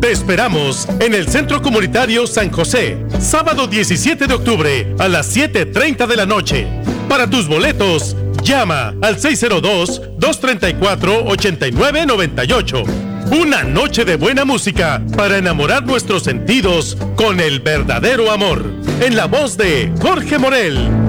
Te esperamos en el Centro Comunitario San José, sábado 17 de octubre a las 7:30 de la noche. Para tus boletos, llama al 602-234-8998. Una noche de buena música para enamorar nuestros sentidos con el verdadero amor. En la voz de Jorge Morel.